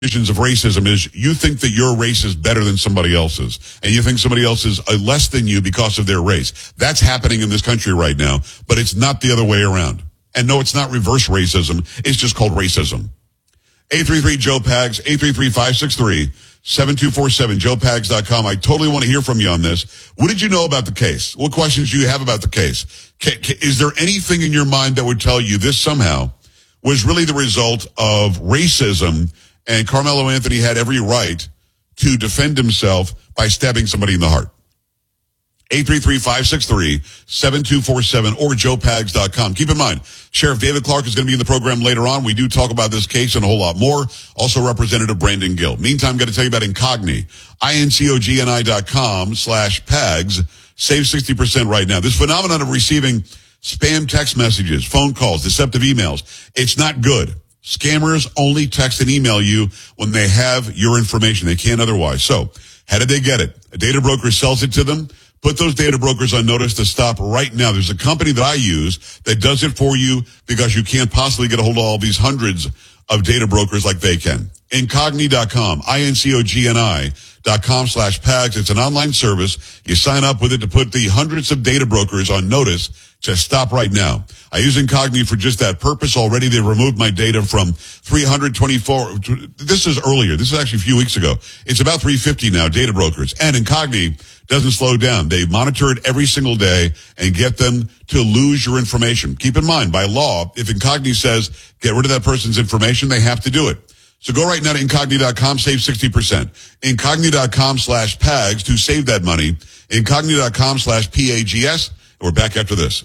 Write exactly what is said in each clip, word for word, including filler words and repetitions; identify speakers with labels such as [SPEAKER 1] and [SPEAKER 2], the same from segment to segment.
[SPEAKER 1] of racism is you think that your race is better than somebody else's, and you think somebody else is uh, less than you because of their race. That's happening in this country right now, but it's not the other way around. And no, it's not reverse racism. It's just called racism. eight three three Joe Pags, eight three three, five six three, seven two four seven, joe pags dot com. I totally want to hear from you on this. What did you know about the case? What questions do you have about the case? Can, can, is there anything in your mind that would tell you this somehow was really the result of racism, and Carmelo Anthony had every right to defend himself by stabbing somebody in the heart? eight three three, five six three, seven two four seven or joe pags dot com. Keep in mind, Sheriff David Clark is going to be in the program later on. We do talk about this case and a whole lot more. Also, Representative Brandon Gill. Meantime, I'm going to tell you about Incogni. I-N-C-O-G-N-I dot com slash PAGS. Save sixty percent right now. This phenomenon of receiving spam text messages, phone calls, deceptive emails, it's not good. Scammers only text and email you when they have your information. They can't otherwise. So, how did they get it? A data broker sells it to them. Put those data brokers on notice to stop right now. There's a company that I use that does it for you because you can't possibly get a hold of all these hundreds of data brokers like they can. Incogni dot com, I N C O G N I dot com slash PAGS. It's an online service. You sign up with it to put the hundreds of data brokers on notice to stop right now. I use Incogni for just that purpose. Already they've removed my data from three hundred twenty-four. This is earlier. This is actually a few weeks ago. It's about three fifty now, data brokers. And Incogni doesn't slow down. They monitor it every single day and get them to lose your information. Keep in mind, by law, if Incogni says get rid of that person's information, they have to do it. So go right now to Incogni dot com, save sixty percent. Incogni dot com slash PAGS to save that money. Incogni dot com slash P A G S. We're back after this.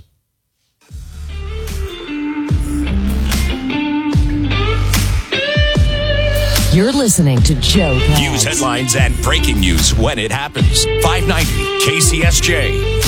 [SPEAKER 2] You're listening to Joe Pags.
[SPEAKER 3] News headlines and breaking news when it happens. five ninety K C S J.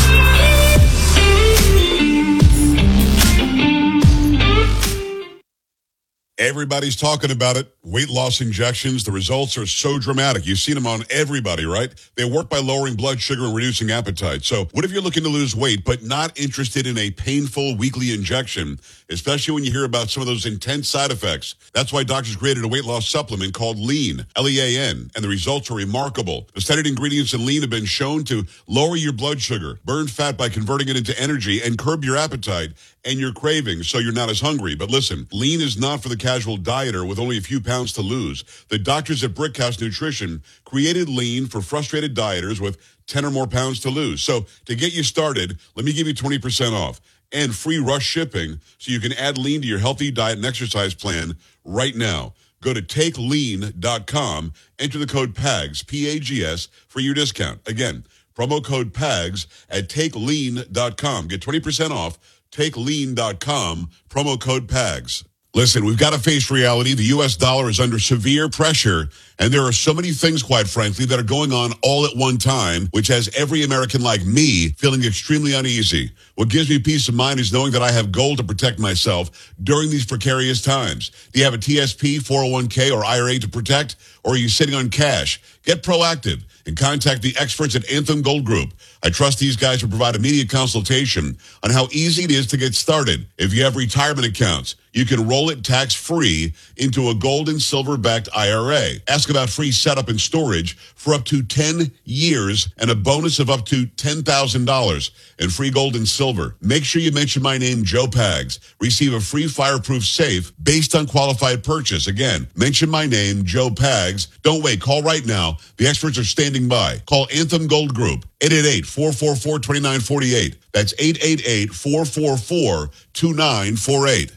[SPEAKER 1] Everybody's talking about it. Weight loss injections. The results are so dramatic. You've seen them on everybody, right? They work by lowering blood sugar and reducing appetite. So what if you're looking to lose weight but not interested in a painful weekly injection, especially when you hear about some of those intense side effects? That's why doctors created a weight loss supplement called Lean, L E A N, and the results are remarkable. The studied ingredients in Lean have been shown to lower your blood sugar, burn fat by converting it into energy, and curb your appetite and your cravings so you're not as hungry. But listen, Lean is not for the casual dieter with only a few pounds to lose. The doctors at Brickhouse Nutrition created Lean for frustrated dieters with ten or more pounds to lose. So to get you started, let me give you twenty percent off and free rush shipping so you can add Lean to your healthy diet and exercise plan right now. Go to take lean dot com, enter the code PAGS, P A G S, for your discount. Again, promo code PAGS at take lean dot com. Get twenty percent off, take lean dot com, promo code PAGS. Listen, we've got to face reality. The U S dollar is under severe pressure, and there are so many things, quite frankly, that are going on all at one time, which has every American like me feeling extremely uneasy. What gives me peace of mind is knowing that I have gold to protect myself during these precarious times. Do you have a T S P, four oh one k, or I R A to protect, or are you sitting on cash? Get proactive and contact the experts at Anthem Gold Group. I trust these guys to provide immediate consultation on how easy it is to get started. If you have retirement accounts, you can roll it tax-free into a gold and silver-backed I R A. Ask about free setup and storage for up to ten years and a bonus of up to ten thousand dollars in free gold and silver. Make sure you mention my name, Joe Pags. Receive a free fireproof safe based on qualified purchase. Again, mention my name, Joe Pags. Don't wait. Call right now. The experts are standing by. Call Anthem Gold Group, eight eight eight, four four four, two nine four eight. That's eight eight eight, four four four, two nine four eight.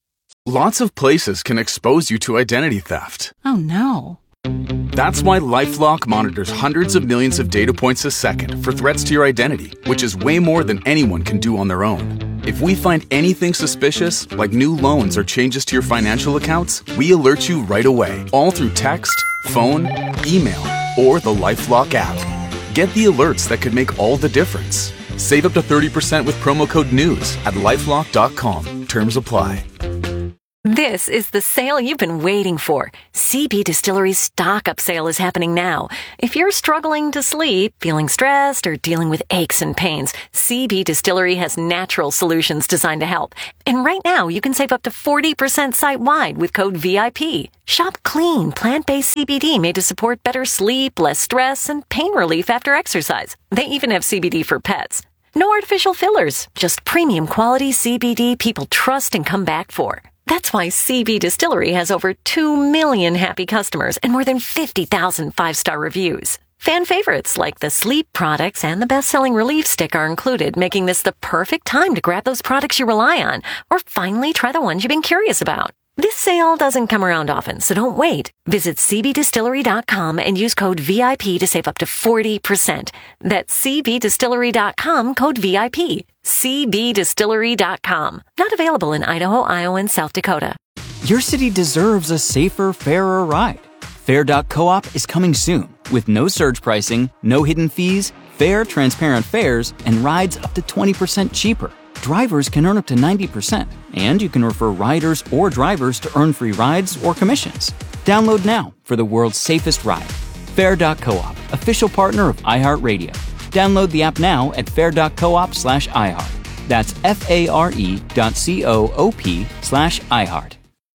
[SPEAKER 4] Lots of places can expose you to identity theft.
[SPEAKER 5] Oh, no.
[SPEAKER 4] That's why LifeLock monitors hundreds of millions of data points a second for threats to your identity, which is way more than anyone can do on their own. If we find anything suspicious, like new loans or changes to your financial accounts, we alert you right away, all through text, phone, email, or the LifeLock app. Get the alerts that could make all the difference. Save up to thirty percent with promo code NEWS at lifelock dot com. Terms apply.
[SPEAKER 5] This is the sale you've been waiting for. C B Distillery's stock up sale is happening now. If you're struggling to sleep, feeling stressed, or dealing with aches and pains, C B Distillery has natural solutions designed to help. And right now, you can save up to forty percent site-wide with code V I P. Shop clean, plant-based C B D made to support better sleep, less stress, and pain relief after exercise. They even have C B D for pets. No artificial fillers, just premium quality C B D people trust and come back for. That's why C B Distillery has over two million happy customers and more than fifty thousand five-star reviews. Fan favorites like the sleep products and the best-selling relief stick are included, making this the perfect time to grab those products you rely on or finally try the ones you've been curious about. This sale doesn't come around often, so don't wait. Visit C B distillery dot com and use code V I P to save up to forty percent. That's C B distillery dot com, code V I P. C B distillery dot com. Not available in Idaho, Iowa, and South Dakota.
[SPEAKER 6] Your city deserves a safer, fairer ride. Fair dot coop is coming soon with no surge pricing, no hidden fees, fair, transparent fares, and rides up to twenty percent cheaper. Drivers can earn up to ninety percent, and you can refer riders or drivers to earn free rides or commissions. Download now for the world's safest ride. Fair dot coop, official partner of iHeartRadio. Download the app now at fair dot coop slash iHeart. That's F-A-R-E dot C-O-O-P slash iHeart.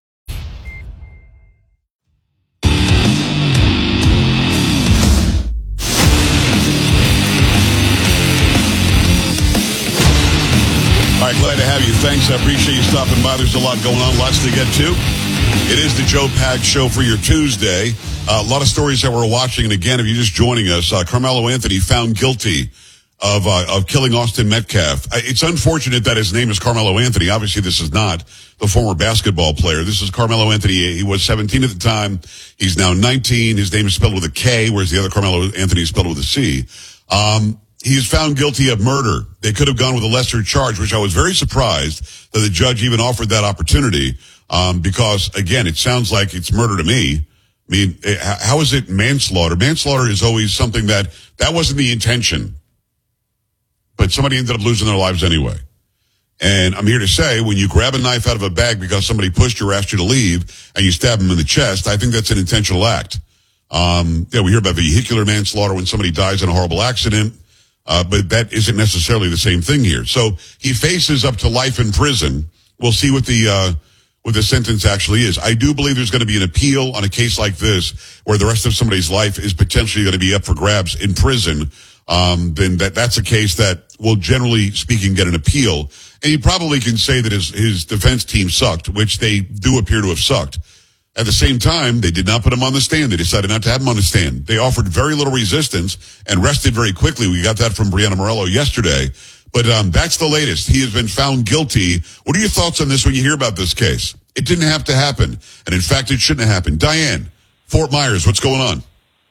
[SPEAKER 1] All right, glad to have you. Thanks. I appreciate you stopping by. There's a lot going on, lots to get to. It is the Joe Pags Show for your Tuesday. Uh, a lot of stories that we're watching. And again, if you're just joining us, uh, Carmelo Anthony found guilty of uh, of killing Austin Metcalf. It's unfortunate that his name is Carmelo Anthony. Obviously, this is not the former basketball player. This is Carmelo Anthony. He was seventeen at the time. He's now nineteen. His name is spelled with a K, whereas the other Carmelo Anthony is spelled with a C. Um, he is found guilty of murder. They could have gone with a lesser charge, which I was very surprised that the judge even offered that opportunity. Um, because again, it sounds like it's murder to me. I mean, how is it manslaughter? Manslaughter is always something that, that wasn't the intention. But somebody ended up losing their lives anyway. And I'm here to say, when you grab a knife out of a bag because somebody pushed you or asked you to leave, and you stab them in the chest, I think that's an intentional act. Um, yeah, we hear about vehicular manslaughter when somebody dies in a horrible accident, uh, but that isn't necessarily the same thing here. So he faces up to life in prison. We'll see what the uh, what the sentence actually is. I do believe there's going to be an appeal on a case like this, where the rest of somebody's life is potentially going to be up for grabs in prison. Um, then that, that's a case that will, generally speaking, get an appeal. And you probably can say that his, his defense team sucked, which they do appear to have sucked. At the same time, they did not put him on the stand. They decided not to have him on the stand. They offered very little resistance and rested very quickly. We got that from Brianna Morello yesterday. But um, that's the latest. He has been found guilty. What are your thoughts on this when you hear about this case? It didn't have to happen. And in fact, it shouldn't have happened. Diane, Fort Myers, what's going on?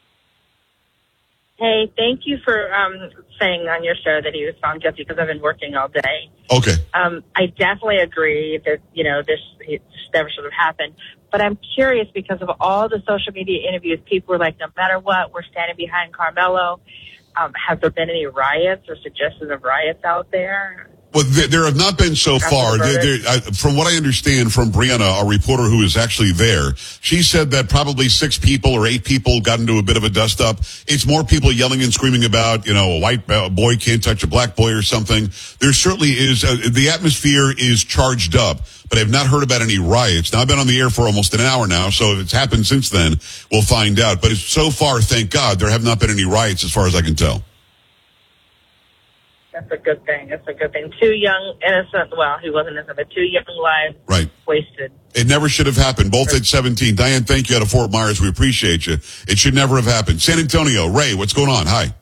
[SPEAKER 7] Hey, thank you for um, saying on your show that he was found guilty, because I've been working all day.
[SPEAKER 1] Okay.
[SPEAKER 7] Um, I definitely agree that, you know, this it never should have happened. But I'm curious, because of all the social media interviews, people were like, no matter what, we're standing behind Carmelo. Um, has there been any riots or suggestions of riots out there?
[SPEAKER 1] Well, there, there have not been so far. There, there, I, from what I understand from Brianna, a reporter who is actually there, she said that probably six people or eight people got into a bit of a dust-up. It's more people yelling and screaming about, you know, a white boy can't touch a black boy or something. There certainly is. Uh, the atmosphere is charged up, but I've not heard about any riots. Now, I've been on the air for almost an hour now, so if it's happened since then, we'll find out. But it's, so far, thank God, there have not been any riots as far as I can tell.
[SPEAKER 7] That's a good thing. That's a good thing. Two young, innocent, well, he wasn't innocent, but two young lives
[SPEAKER 1] right.
[SPEAKER 7] wasted.
[SPEAKER 1] It never should have happened. Both at seventeen. Diane, thank you out of Fort Myers. We appreciate you. It should never have happened. San Antonio, Ray, what's going on? Hi.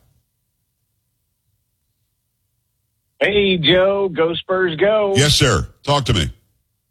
[SPEAKER 8] Hey, Joe. Go Spurs, go.
[SPEAKER 1] Yes, sir. Talk to me.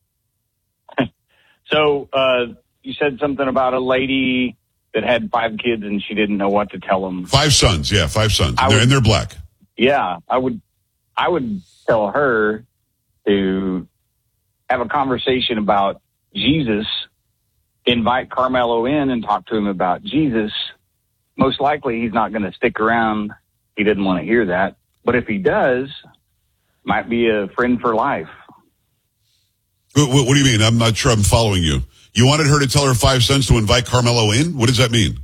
[SPEAKER 8] So uh, you said something about a lady that had five kids and she didn't know what to tell them.
[SPEAKER 1] Five sons. Yeah, five sons. And,
[SPEAKER 8] would,
[SPEAKER 1] they're, and they're black.
[SPEAKER 8] Yeah, I would I would tell her to have a conversation about Jesus, invite Carmelo in and talk to him about Jesus. Most likely he's not going to stick around. He didn't want to hear that. But if he does, might be a friend for life.
[SPEAKER 1] What, what, what do you mean? I'm not sure I'm following you. You wanted her to tell her five cents to invite Carmelo in? What does that mean?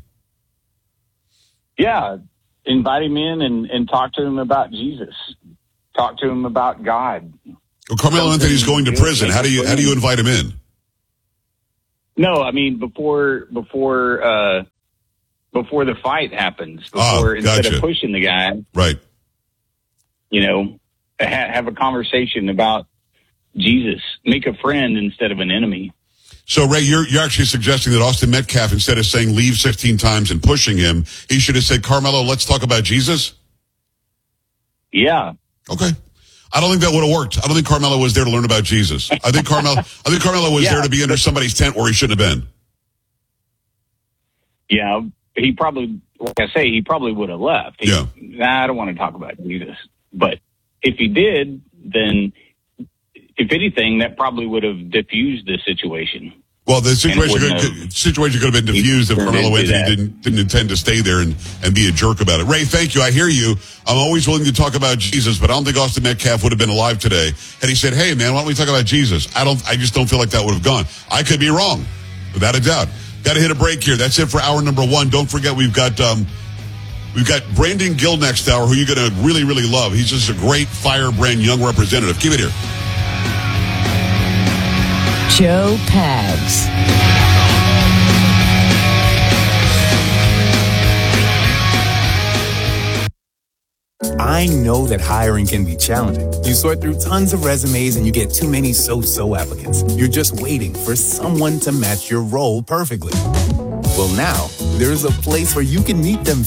[SPEAKER 8] Yeah, invite him in and, and talk to him about Jesus. Talk to him about God.
[SPEAKER 1] Well, Carmelo Anthony's going to prison. How do you how do you invite him in?
[SPEAKER 8] No, I mean before before uh, before the fight happens. Before
[SPEAKER 1] Oh,
[SPEAKER 8] instead
[SPEAKER 1] gotcha.
[SPEAKER 8] of pushing the guy,
[SPEAKER 1] Right.
[SPEAKER 8] you know, ha- have a conversation about Jesus. Make a friend instead of an enemy.
[SPEAKER 1] So, Ray, you're you're actually suggesting that Austin Metcalf, instead of saying leave sixteen times and pushing him, he should have said, Carmelo, let's talk about Jesus?
[SPEAKER 8] Yeah.
[SPEAKER 1] Okay. I don't think that would have worked. I don't think Carmelo was there to learn about Jesus. I think Carmelo I think Carmelo was
[SPEAKER 8] Yeah,
[SPEAKER 1] there to be under somebody's tent where he shouldn't have been.
[SPEAKER 8] Yeah. He probably, like I say, he probably would have left. He,
[SPEAKER 1] Yeah.
[SPEAKER 8] Nah, I don't want to talk about Jesus. But if he did, then if anything, that probably would have diffused the situation.
[SPEAKER 1] Well, the situation
[SPEAKER 8] wouldn't
[SPEAKER 1] could,
[SPEAKER 8] have-
[SPEAKER 1] situation could have been diffused if
[SPEAKER 8] turned
[SPEAKER 1] Carmelo
[SPEAKER 8] into
[SPEAKER 1] Anthony
[SPEAKER 8] that.
[SPEAKER 1] didn't didn't intend to stay there and, and be a jerk about it. Ray, thank you. I hear you. I'm always willing to talk about Jesus, but I don't think Austin Metcalf would have been alive today had he said, hey, man, why don't we talk about Jesus? I don't. I just don't feel like that would have gone. I could be wrong, without a doubt. Got to hit a break here. That's it for hour number one. Don't forget, we've got um, we've got Brandon Gill next hour, who you're going to really, really love. He's just a great firebrand young representative. Keep it here.
[SPEAKER 2] Joe Pags.
[SPEAKER 9] I know that hiring can be challenging. You sort through tons of resumes and you get too many so-so applicants. You're just waiting for someone to match your role perfectly. Well, now, there's a place where you can meet them